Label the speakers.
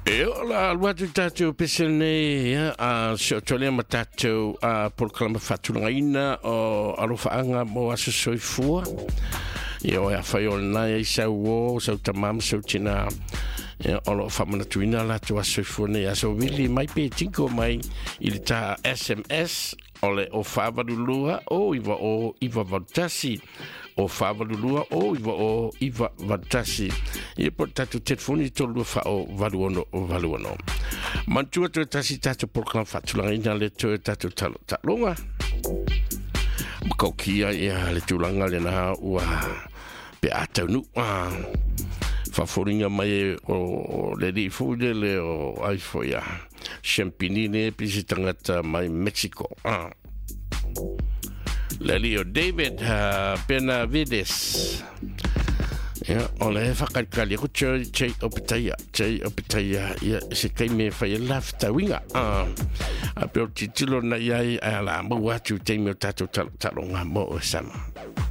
Speaker 1: E ola watu tātou pesene so tole ma tātou proklama whatulungaina o arofaanga mo aso soifua. Io e awhaiol nai sau o, sau tamam, sau tina olo whamanatuina la tu aso soifua nei aso wili mai pe tinko mai ili tā SMS ole o whavarulua o iwa vatasi. O whawarulua o iwa vatasi. Ia po tatu telefoni tolu o valuono. Mantua tu tasi tatu program fatulanga ina le tu tatu talonga. Makaukia ia le tulanga le na ua pe atau nu. Faforinga mai o le di fude le o aifoia. Champinine pisi tangata mai Mexico. Lelio David Benavides. Ja, ole whakaikali ko chei opitaya ia se kai me whai lafta winga. A peo titilo na iai ala mua tu te meo tato talonga mo o sama.